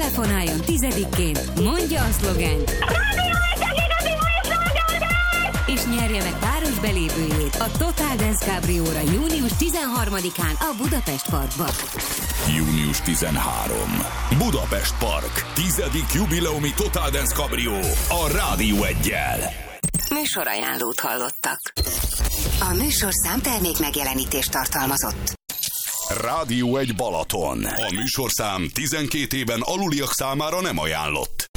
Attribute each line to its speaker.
Speaker 1: Telefonáljon 10-ként, mondja a szlogent, és nyerje meg páros belépőjét a Total Dance Cabrióra június 13-án a Budapest Parkba.
Speaker 2: Június 13. Budapest Park. 10. jubileumi Total Dance Cabrió a Rádió 1-jel.
Speaker 1: Műsorajánlót hallottak. A műsorszám termék megjelenítést tartalmazott.
Speaker 2: Rádió 1 Balaton. A műsorszám 12 éven aluliak számára nem ajánlott.